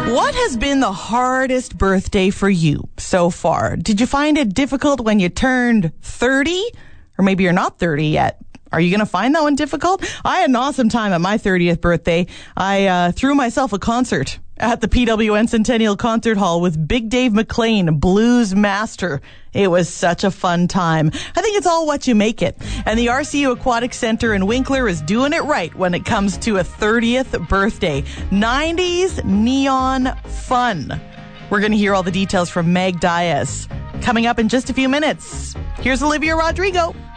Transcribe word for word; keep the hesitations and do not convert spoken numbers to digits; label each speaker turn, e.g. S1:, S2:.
S1: What has been the hardest birthday for you so far? Did you find it difficult when you turned thirty? Or maybe you're not thirty yet. Are you going to find that one difficult? I had an awesome time at my thirtieth birthday. I uh, threw myself a concert at the P W N Centennial Concert Hall with Big Dave McLean, blues master. It was such a fun time. I think it's all what you make it. And the R C U Aquatic Center in Winkler is doing it right when it comes to a thirtieth birthday. nineties neon fun. We're going to hear all the details from Meg Diaz coming up in just a few minutes. Here's Olivia Rodrigo.